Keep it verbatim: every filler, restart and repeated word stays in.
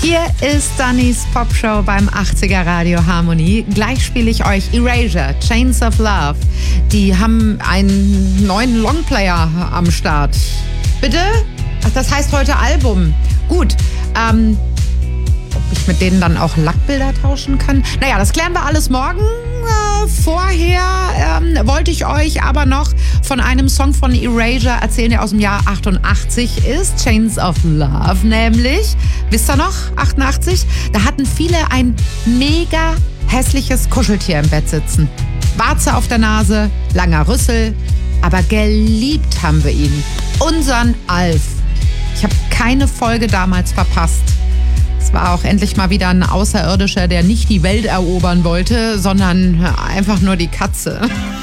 Hier ist Dannys Popshow beim achtziger Radio Harmonie. Gleich spiele ich euch Erasure, Chains of Love. Die haben einen neuen Longplayer am Start. Bitte? Ach, das heißt heute Album. Gut, ähm, ob ich mit denen dann auch Lackbilder tauschen kann? Naja, das klären wir alles morgen. Äh, vorher ähm, wollte ich euch aber noch von einem Song von Erasure erzählen, der aus dem Jahr achtundachtzig ist. Chains of Love nämlich. Wisst ihr noch? achtundachtzig? Da hatten viele ein mega hässliches Kuscheltier im Bett sitzen. Warze auf der Nase, langer Rüssel. Aber geliebt haben wir ihn. Unseren Alf. Ich habe keine Folge damals verpasst. Es war auch endlich mal wieder ein Außerirdischer, der nicht die Welt erobern wollte, sondern einfach nur die Katze.